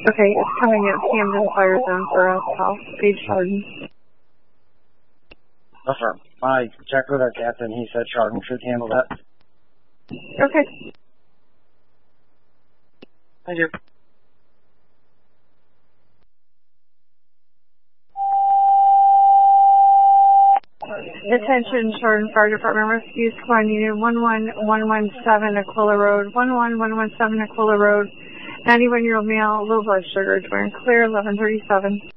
Okay, it's coming at Camden Fire Zone for us, South Page Chardon. Affirm. I checked with our captain. He said Chardon should handle that. Okay. Thank you. Attention, Chardon Fire Department Rescue Squad Unit 11117 Aquila Road, 11117 Aquila Road, 91-year-old male, low blood sugar, wearing clear, 1137.